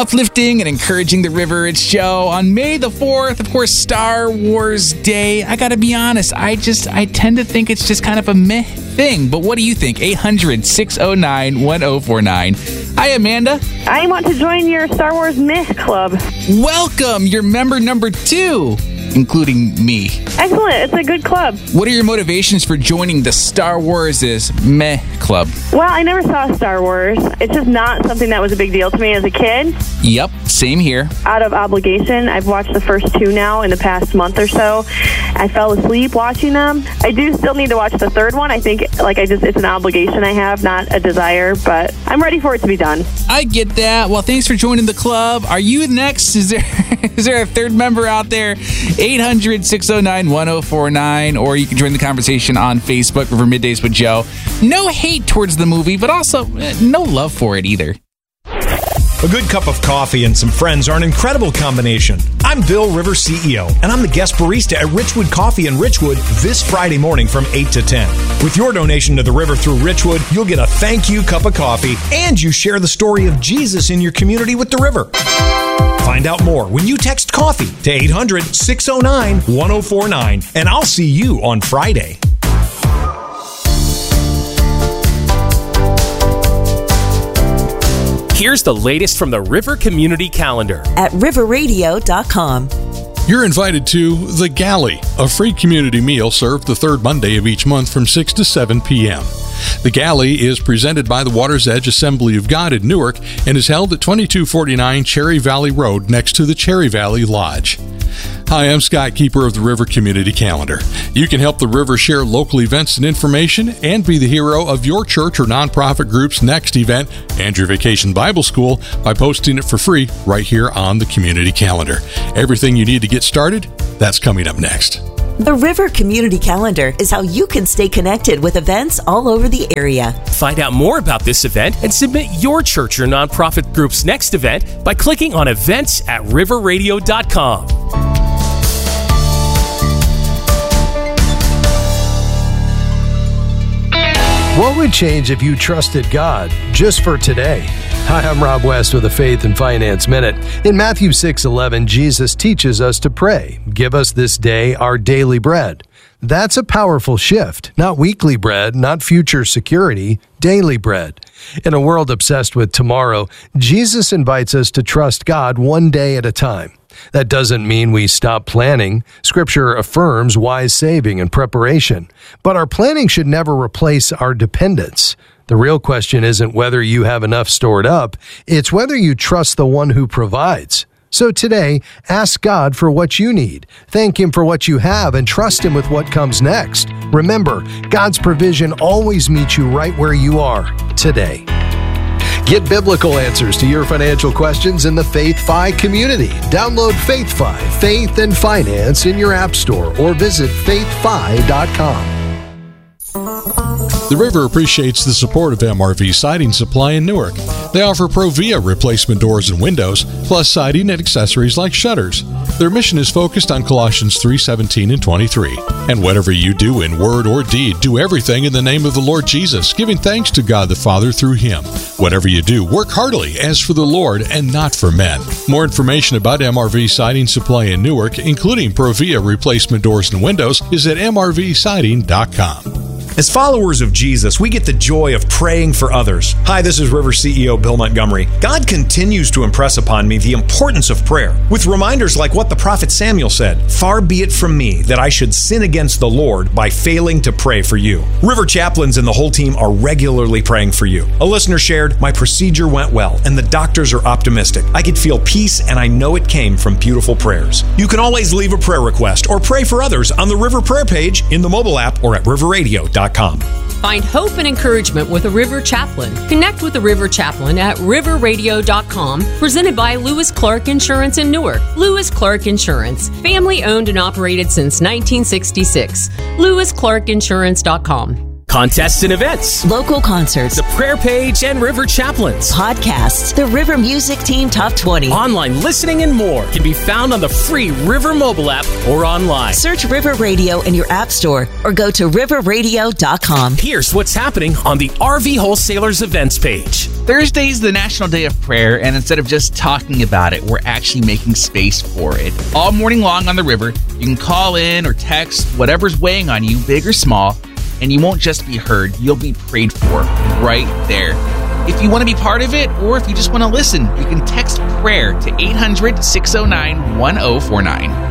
Uplifting and encouraging the river. It's Joe. On May the 4th, of course, Star Wars Day. I gotta be honest, I tend to think it's just kind of a meh thing. But what do you think? 800-609-1049. Hi, Amanda. I want to join your Star Wars Meh Club. Welcome. You're member number 2, including me. Excellent. It's a good club. What are your motivations for joining the Star Wars Meh Club? Well, I never saw Star Wars. It's just not something that was a big deal to me as a kid. Yep, same here. Out of obligation, I've watched the first 2 now in the past month or so. I fell asleep watching them. I do still need to watch the third one. I think it's an obligation I have, not a desire, but I'm ready for it to be done. I get that. Well, thanks for joining the club. Are you next? Is there a third member out there? 800-609-1049, or you can join the conversation on Facebook, River Middays with Joe. No hate towards the movie, but also no love for it either. A good cup of coffee and some friends are an incredible combination. I'm Bill, River CEO, and I'm the guest barista at Richwood Coffee in Richwood this Friday morning from 8 to 10. With your donation to the river through Richwood, you'll get a thank you cup of coffee, and you share the story of Jesus in your community with the river. Find out more when you text coffee to 800-609-1049, and I'll see you on Friday. Here's the latest from the River Community Calendar at riverradio.com. You're invited to The Galley, a free community meal served the third Monday of each month from 6 to 7 p.m. The Galley is presented by the Water's Edge Assembly of God in Newark and is held at 2249 Cherry Valley Road next to the Cherry Valley Lodge. Hi, I'm Scott, keeper of the River Community Calendar. You can help the River share local events and information and be the hero of your church or nonprofit group's next event and your vacation Bible school by posting it for free right here on the Community Calendar. Everything you need to get started, that's coming up next. The River Community Calendar is how you can stay connected with events all over the area. Find out more about this event and submit your church or nonprofit group's next event by clicking on events at riverradio.com. What would change if you trusted God just for today? Hi, I'm Rob West with a Faith and Finance Minute. In Matthew 6:11, Jesus teaches us to pray, "Give us this day our daily bread." That's a powerful shift. Not weekly bread, not future security, daily bread. In a world obsessed with tomorrow, Jesus invites us to trust God one day at a time. That doesn't mean we stop planning. Scripture affirms wise saving and preparation. But our planning should never replace our dependence. The real question isn't whether you have enough stored up, it's whether you trust the one who provides. So today, ask God for what you need. Thank Him for what you have and trust Him with what comes next. Remember, God's provision always meets you right where you are today. Get biblical answers to your financial questions in the Faith Fi community. Download Faith Fi, Faith and Finance in your app store or visit faithfi.com. The River appreciates the support of MRV Siding Supply in Newark. They offer Provia replacement doors and windows, plus siding and accessories like shutters. Their mission is focused on Colossians 3:17 and 23. And whatever you do in word or deed, do everything in the name of the Lord Jesus, giving thanks to God the Father through Him. Whatever you do, work heartily as for the Lord and not for men. More information about MRV Siding Supply in Newark, including Provia replacement doors and windows, is at mrvsiding.com. As followers of Jesus, we get the joy of praying for others. Hi, this is River CEO Bill Montgomery. God continues to impress upon me the importance of prayer, with reminders like what the prophet Samuel said, "Far be it from me that I should sin against the Lord by failing to pray for you." River chaplains and the whole team are regularly praying for you. A listener shared, "My procedure went well, and the doctors are optimistic. I could feel peace, and I know it came from beautiful prayers." You can always leave a prayer request or pray for others on the River Prayer page in the mobile app or at riverradio.com. Find hope and encouragement with a River Chaplain. Connect with a River Chaplain at riverradio.com, presented by Lewis Clark Insurance in Newark. Lewis Clark Insurance, family owned and operated since 1966. LewisClarkInsurance.com. contests and events, local concerts, the prayer page and River Chaplains, podcasts, the River Music Team Top 20, online listening, and more can be found on the free River mobile app or online. Search River Radio in your app store or go to riverradio.com. Here's what's happening on the RV Wholesalers events page. Thursday's the National Day of Prayer, and instead of just talking about it, we're actually making space for it. All morning long on the river, you can call in or text whatever's weighing on you, big or small, and you won't just be heard, you'll be prayed for right there. If you want to be part of it, or if you just want to listen, you can text prayer to 800-609-1049.